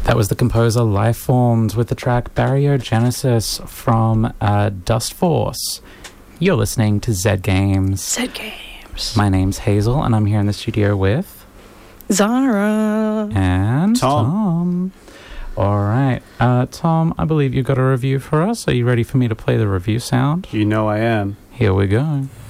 That was the composer Lifeforms with the track Barriogenesis from Dust Force. You're listening to Zed Games. Zed Games. My name's Hazel, and I'm here in the studio with... Zara. And Tom. All right. Tom, I believe you've got a review for us. Are you ready for me to play the review sound? You know I am. Here we go.